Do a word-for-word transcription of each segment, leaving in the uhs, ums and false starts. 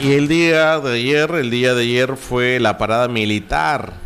Y el día de ayer, el día de ayer fue la parada militar.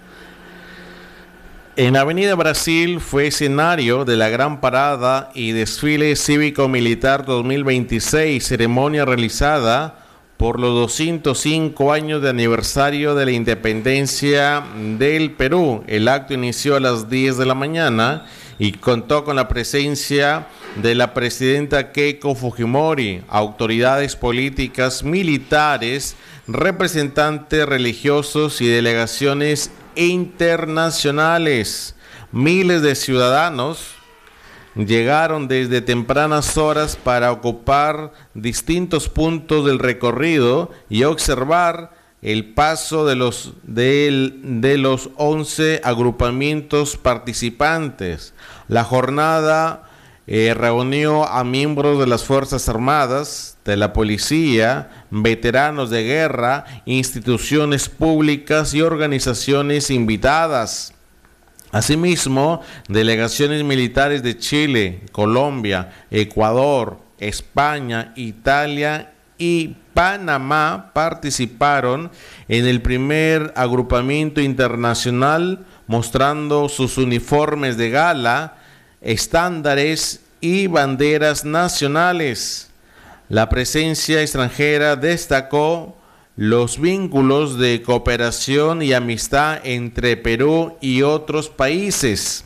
En Avenida Brasil fue escenario de la gran parada y desfile cívico-militar dos mil veintiséis, ceremonia realizada por los doscientos cinco años de aniversario de la independencia del Perú. El acto inició a las diez de la mañana y contó con la presencia de la presidenta Keiko Fujimori, autoridades políticas, militares, representantes religiosos y delegaciones internacionales. Miles de ciudadanos llegaron desde tempranas horas para ocupar distintos puntos del recorrido y observar el paso de los, de, de los once agrupamientos participantes. La jornada eh, reunió a miembros de las Fuerzas Armadas, de la policía, veteranos de guerra, instituciones públicas y organizaciones invitadas. Asimismo, delegaciones militares de Chile, Colombia, Ecuador, España, Italia y Panamá participaron en el primer agrupamiento internacional, mostrando sus uniformes de gala, estándares y banderas nacionales. La presencia extranjera destacó los vínculos de cooperación y amistad entre Perú y otros países.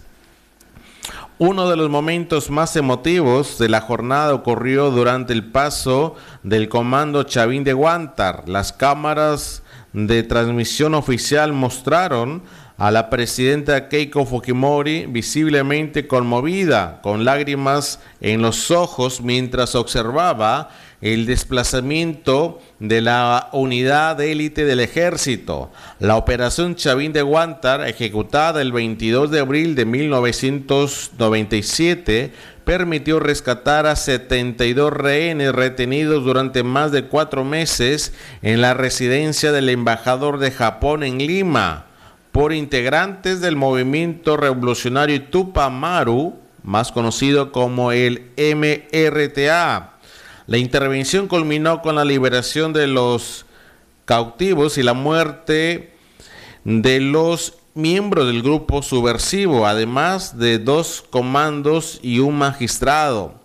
Uno de los momentos más emotivos de la jornada ocurrió durante el paso del Comando Chavín de Huántar. Las cámaras de transmisión oficial mostraron a la presidenta Keiko Fujimori visiblemente conmovida, con lágrimas en los ojos, mientras observaba el desplazamiento de la unidad de élite del ejército. La operación Chavín de Huántar, ejecutada el veintidós de abril de mil novecientos noventa y siete, permitió rescatar a setenta y dos rehenes retenidos durante más de cuatro meses en la residencia del embajador de Japón en Lima, por integrantes del movimiento revolucionario Tupamaru, más conocido como el M R T A. La intervención culminó con la liberación de los cautivos y la muerte de los miembros del grupo subversivo, además de dos comandos y un magistrado.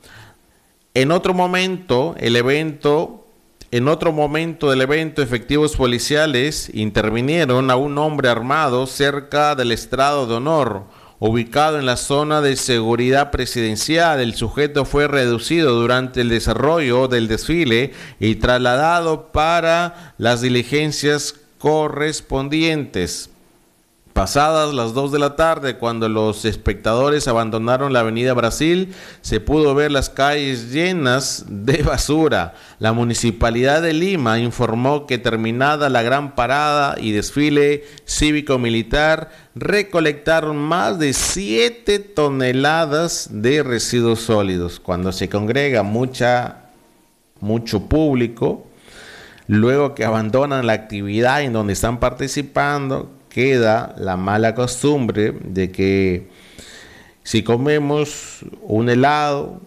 En otro momento, el evento En otro momento del evento, efectivos policiales intervinieron a un hombre armado cerca del estrado de honor, ubicado en la zona de seguridad presidencial. El sujeto fue reducido durante el desarrollo del desfile y trasladado para las diligencias correspondientes. Pasadas las dos de la tarde, cuando los espectadores abandonaron la Avenida Brasil, se pudo ver las calles llenas de basura. La Municipalidad de Lima informó que, terminada la gran parada y desfile cívico-militar, recolectaron más de siete toneladas de residuos sólidos. Cuando se congrega mucha, mucho público, luego que abandonan la actividad en donde están participando, queda la mala costumbre de que si comemos un helado,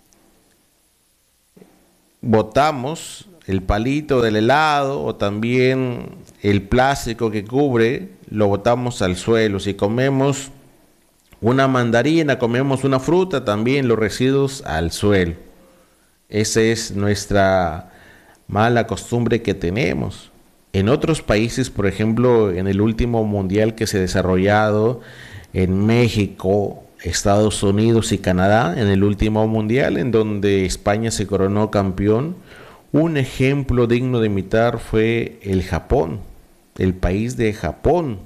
botamos el palito del helado o también el plástico que cubre, lo botamos al suelo. Si comemos una mandarina, comemos una fruta, también los residuos al suelo. Esa es nuestra mala costumbre que tenemos. En otros países, por ejemplo, en el último mundial que se ha desarrollado en México, Estados Unidos y Canadá, en el último mundial en donde España se coronó campeón, un ejemplo digno de imitar fue el Japón, el país de Japón.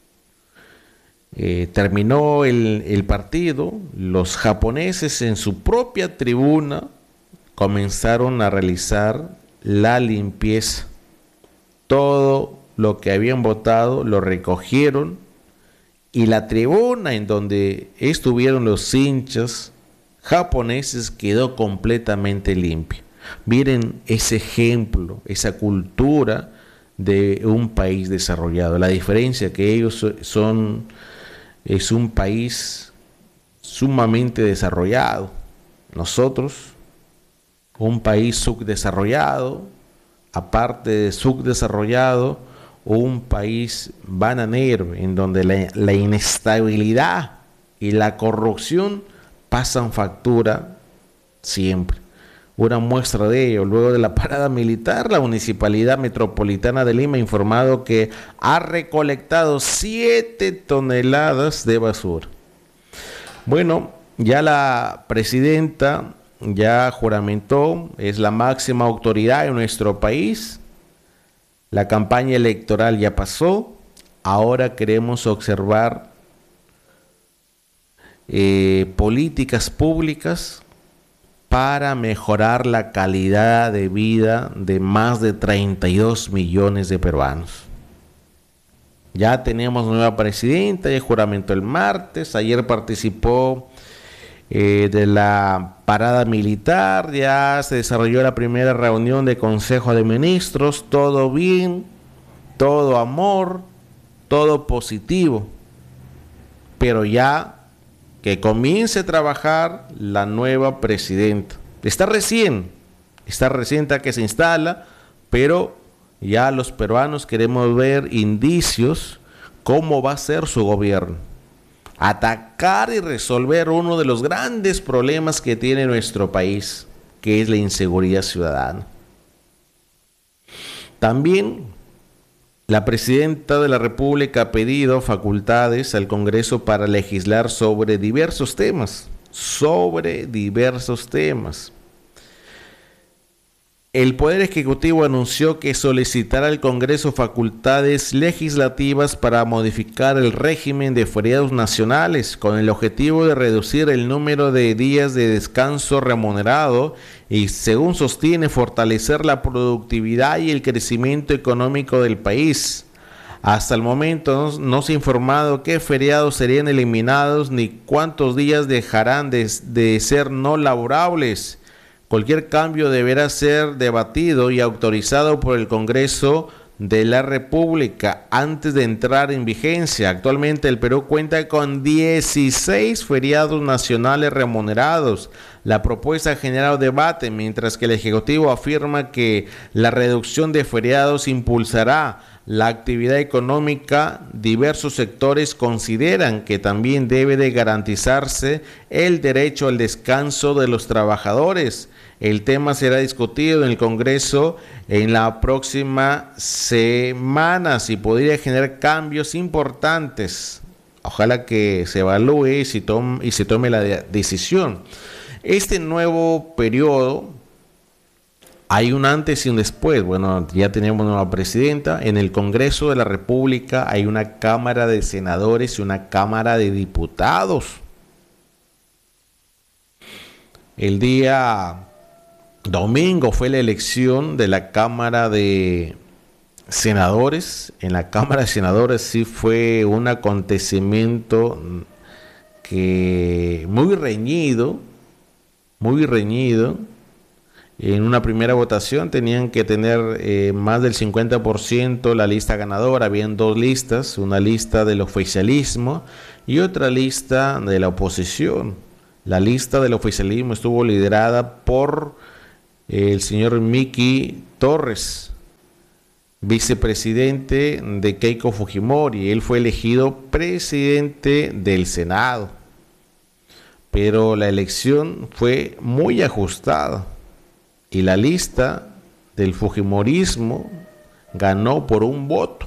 Eh, terminó el, el partido, los japoneses en su propia tribuna comenzaron a realizar la limpieza. Todo lo que habían votado lo recogieron y la tribuna en donde estuvieron los hinchas japoneses quedó completamente limpia. Miren ese ejemplo, esa cultura de un país desarrollado. La diferencia que ellos son, es un país sumamente desarrollado. Nosotros, un país subdesarrollado, aparte de subdesarrollado, un país bananero en donde la, la inestabilidad y la corrupción pasan factura siempre. Una muestra de ello, luego de la parada militar, la Municipalidad Metropolitana de Lima ha informado que ha recolectado siete toneladas de basura. Bueno, ya la presidenta ya juramentó, es la máxima autoridad en nuestro país. La campaña electoral ya pasó, ahora queremos observar eh, políticas públicas para mejorar la calidad de vida de más de treinta y dos millones de peruanos. Ya tenemos nueva presidenta, ya juramentó el martes, ayer participó eh, de la parada militar, ya se desarrolló la primera reunión de Consejo de Ministros, todo bien, todo amor, todo positivo, pero ya que comience a trabajar la nueva presidenta. Está recién, está reciente que se instala, pero ya los peruanos queremos ver indicios cómo va a ser su gobierno. Atacar y resolver uno de los grandes problemas que tiene nuestro país, que es la inseguridad ciudadana. También la presidenta de la República ha pedido facultades al Congreso para legislar sobre diversos temas, sobre diversos temas. El Poder Ejecutivo anunció que solicitará al Congreso facultades legislativas para modificar el régimen de feriados nacionales con el objetivo de reducir el número de días de descanso remunerado y, según sostiene, fortalecer la productividad y el crecimiento económico del país. Hasta el momento no, no se ha informado qué feriados serían eliminados ni cuántos días dejarán de, de ser no laborables. Cualquier cambio deberá ser debatido y autorizado por el Congreso de la República antes de entrar en vigencia. Actualmente el Perú cuenta con dieciséis feriados nacionales remunerados. La propuesta ha generado debate, mientras que el Ejecutivo afirma que la reducción de feriados impulsará la actividad económica. Diversos sectores consideran que también debe de garantizarse el derecho al descanso de los trabajadores. El tema será discutido en el Congreso en la próxima semana y podría generar cambios importantes. Ojalá que se evalúe y se tome, y se tome la decisión. Este nuevo periodo, hay un antes y un después. Bueno, ya tenemos nueva presidenta. En el Congreso de la República hay una Cámara de Senadores y una Cámara de Diputados. El día domingo fue la elección de la Cámara de Senadores. En la Cámara de Senadores sí fue un acontecimiento que muy reñido, muy reñido. En una primera votación tenían que tener eh, más del cincuenta por ciento la lista ganadora. Habían dos listas, una lista del oficialismo y otra lista de la oposición. La lista del oficialismo estuvo liderada por el señor Miki Torres, vicepresidente de Keiko Fujimori. Él fue elegido presidente del Senado, pero la elección fue muy ajustada y la lista del Fujimorismo ganó por un voto.